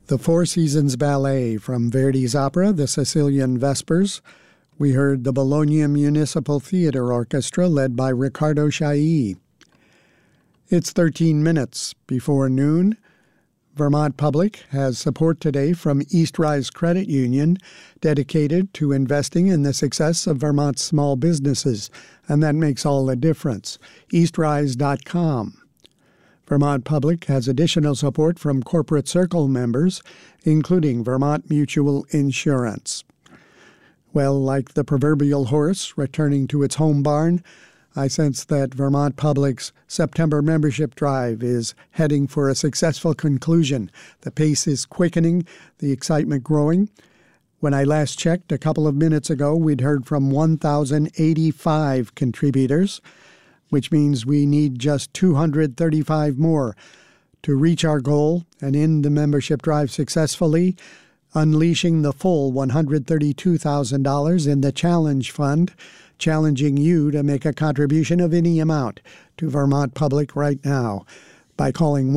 The Four Seasons Ballet from Verdi's opera, The Sicilian Vespers. We heard the Bologna Municipal Theater Orchestra led by Riccardo Chailly. It's 13 minutes before noon. Vermont Public has support today from Eastrise Credit Union, dedicated to investing in the success of Vermont's small businesses, and that makes all the difference. Eastrise.com. Vermont Public has additional support from Corporate Circle members, including Vermont Mutual Insurance. Well, like the proverbial horse returning to its home barn, I sense that Vermont Public's September membership drive is heading for a successful conclusion. The pace is quickening, the excitement growing. When I last checked a couple of minutes ago, we'd heard from 1,085 contributors, which means we need just 235 more to reach our goal and end the membership drive successfully, unleashing the full $132,000 in the Challenge Fund, challenging you to make a contribution of any amount to Vermont Public right now by calling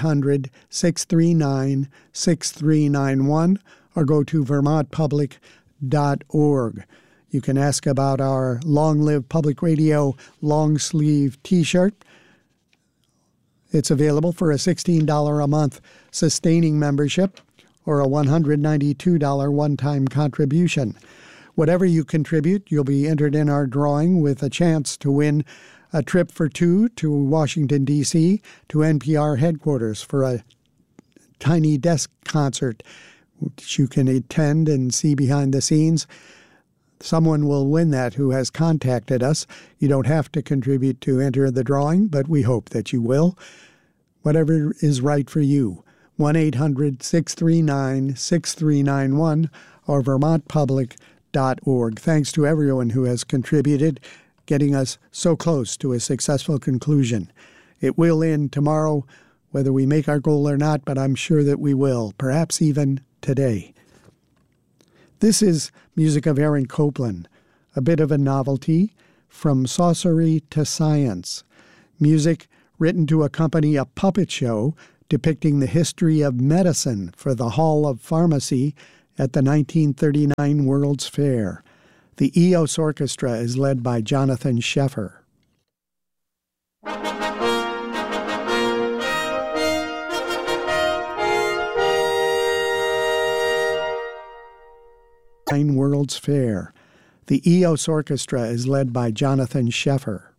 1-800-639-6391 or go to vermontpublic.org. You can ask about our Long Live Public Radio long sleeve t-shirt. It's available for a $16 a month sustaining membership or a $192 one-time contribution. Whatever you contribute, you'll be entered in our drawing with a chance to win a trip for two to Washington, D.C., to NPR headquarters for a tiny desk concert, which you can attend and see behind the scenes. Someone will win that who has contacted us. You don't have to contribute to enter the drawing, but we hope that you will. Whatever is right for you. 1-800-639-6391 or vermontpublic.org. Thanks to everyone who has contributed, getting us so close to a successful conclusion. It will end tomorrow, whether we make our goal or not, but I'm sure that we will, perhaps even today. This is music of Aaron Copland, a bit of a novelty, From Sorcery to Science. Music written to accompany a puppet show depicting the history of medicine for the Hall of Pharmacy at the 1939 World's Fair. The EOS Orchestra is led by Jonathan Sheffer. World's Fair. The EOS Orchestra is led by Jonathan Sheffer.